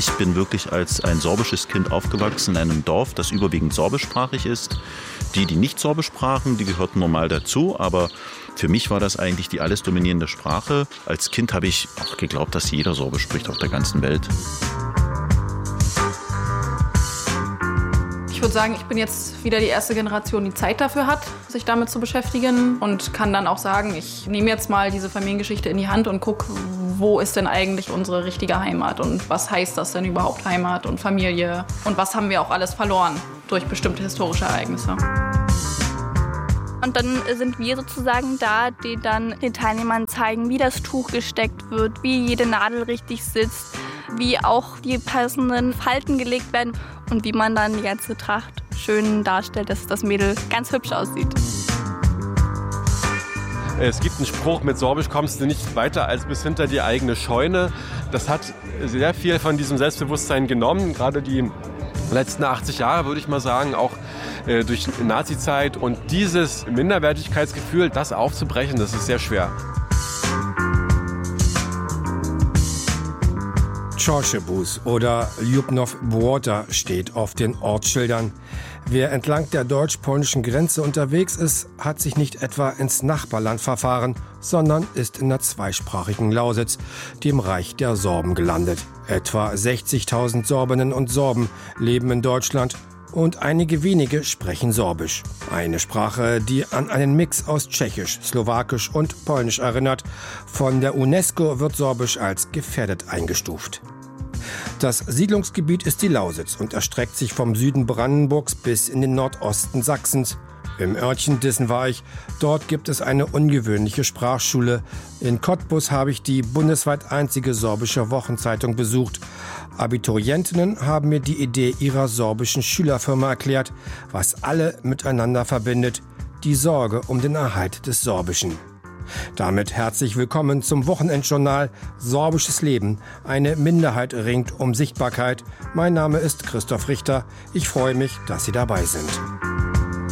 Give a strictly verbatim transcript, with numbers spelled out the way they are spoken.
Ich bin wirklich als ein sorbisches Kind aufgewachsen in einem Dorf, das überwiegend sorbischsprachig ist. Die, die nicht Sorbisch sprachen, die gehörten normal dazu, aber für mich war das eigentlich die alles dominierende Sprache. Als Kind habe ich auch geglaubt, dass jeder Sorbisch spricht auf der ganzen Welt. Ich würde sagen, ich bin jetzt wieder die erste Generation, die Zeit dafür hat, sich damit zu beschäftigen und kann dann auch sagen, ich nehme jetzt mal diese Familiengeschichte in die Hand und gucke, wo ist denn eigentlich unsere richtige Heimat und was heißt das denn überhaupt Heimat und Familie und was haben wir auch alles verloren durch bestimmte historische Ereignisse. Und dann sind wir sozusagen da, die dann den Teilnehmern zeigen, wie das Tuch gesteckt wird, wie jede Nadel richtig sitzt, wie auch die passenden Falten gelegt werden und wie man dann die ganze Tracht schön darstellt, dass das Mädel ganz hübsch aussieht. Es gibt einen Spruch, mit Sorbisch kommst du nicht weiter als bis hinter die eigene Scheune. Das hat sehr viel von diesem Selbstbewusstsein genommen, gerade die letzten achtzig Jahre, würde ich mal sagen, auch äh, durch die Nazizeit. Und dieses Minderwertigkeitsgefühl, das aufzubrechen, das ist sehr schwer. Chorzebus oder Ljubnow Błota steht auf den Ortsschildern. Wer entlang der deutsch-polnischen Grenze unterwegs ist, hat sich nicht etwa ins Nachbarland verfahren, sondern ist in der zweisprachigen Lausitz, dem Reich der Sorben, gelandet. Etwa sechzigtausend Sorbinnen und Sorben leben in Deutschland und einige wenige sprechen Sorbisch. Eine Sprache, die an einen Mix aus Tschechisch, Slowakisch und Polnisch erinnert. Von der UNESCO wird Sorbisch als gefährdet eingestuft. Das Siedlungsgebiet ist die Lausitz und erstreckt sich vom Süden Brandenburgs bis in den Nordosten Sachsens. Im Örtchen Dissen war ich. Dort gibt es eine ungewöhnliche Sprachschule. In Cottbus habe ich die bundesweit einzige sorbische Wochenzeitung besucht. Abiturientinnen haben mir die Idee ihrer sorbischen Schülerfirma erklärt, was alle miteinander verbindet: die Sorge um den Erhalt des Sorbischen. Damit herzlich willkommen zum Wochenendjournal Sorbisches Leben. Eine Minderheit ringt um Sichtbarkeit. Mein Name ist Christoph Richter. Ich freue mich, dass Sie dabei sind.